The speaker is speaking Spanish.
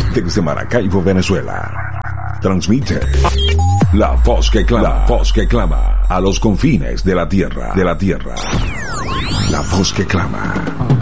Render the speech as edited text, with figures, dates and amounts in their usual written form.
desde Maracaibo, Venezuela. Transmite la voz que clama a los confines de la tierra. La voz que clama.